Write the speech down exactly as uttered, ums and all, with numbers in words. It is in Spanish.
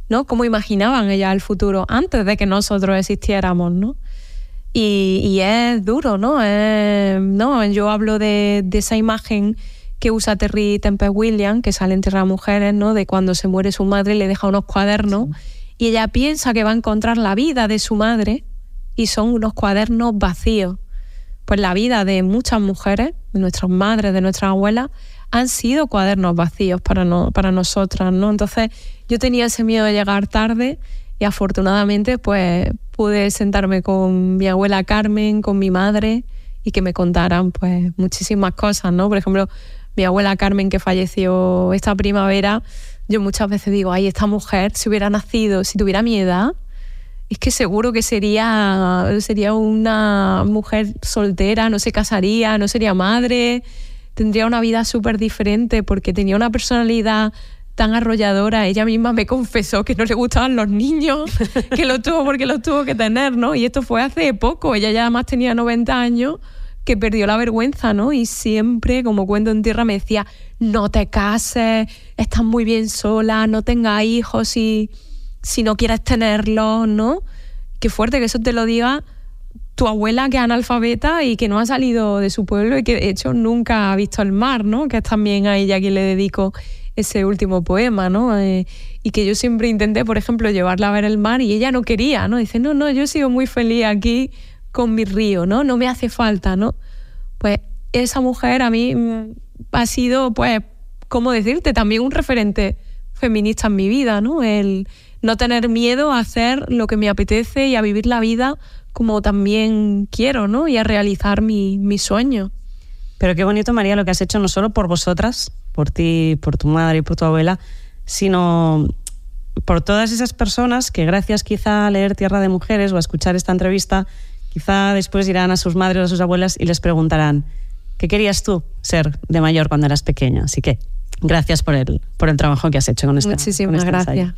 ¿no? Cómo imaginaban ellas el futuro antes de que nosotros existiéramos, ¿no? Y, y es duro, ¿no? Es, ¿no? Yo hablo de, de esa imagen que usa Terry Tempest Williams, que sale en Tierra de Mujeres, ¿no? De cuando se muere su madre y le deja unos cuadernos, sí. Y ella piensa que va a encontrar la vida de su madre y son unos cuadernos vacíos. Pues la vida de muchas mujeres, de nuestras madres, de nuestras abuelas, han sido cuadernos vacíos para, no, para nosotras, ¿no? Entonces yo tenía ese miedo de llegar tarde y afortunadamente pues pude sentarme con mi abuela Carmen, con mi madre y que me contaran pues muchísimas cosas, ¿no? Por ejemplo, mi abuela Carmen, que falleció esta primavera, yo muchas veces digo, ay, esta mujer si hubiera nacido, si tuviera mi edad, es que seguro que sería, sería una mujer soltera, no se casaría, no sería madre, tendría una vida súper diferente porque tenía una personalidad tan arrolladora. Ella misma me confesó que no le gustaban los niños, que lo tuvo porque los tuvo que tener, ¿no? Y esto fue hace poco, ella ya además tenía noventa años, que perdió la vergüenza, ¿no? Y siempre, como cuento en tierra, me decía, no te cases, estás muy bien sola, no tengas hijos y... si no quieres tenerlo, ¿no? Qué fuerte que eso te lo diga tu abuela, que es analfabeta y que no ha salido de su pueblo y que de hecho nunca ha visto el mar, ¿no? Que es también a ella quien le dedico ese último poema, ¿no? Eh, y que yo siempre intenté, por ejemplo, llevarla a ver el mar y ella no quería, ¿no? Dice, no, no, yo sigo muy feliz aquí con mi río, ¿no? No me hace falta, ¿no? Pues esa mujer a mí ha sido, pues, ¿cómo decirte? También un referente feminista en mi vida, ¿no? El no tener miedo a hacer lo que me apetece y a vivir la vida como también quiero, ¿no? Y a realizar mi, mi sueño. Pero qué bonito, María, lo que has hecho no solo por vosotras, por ti, por tu madre y por tu abuela, sino por todas esas personas que gracias quizá a leer Tierra de Mujeres o a escuchar esta entrevista, quizá después irán a sus madres o a sus abuelas y les preguntarán ¿qué querías tú ser de mayor cuando eras pequeña? Así que gracias por el, por el trabajo que has hecho con este, Muchísimas con este gracias. ensayo.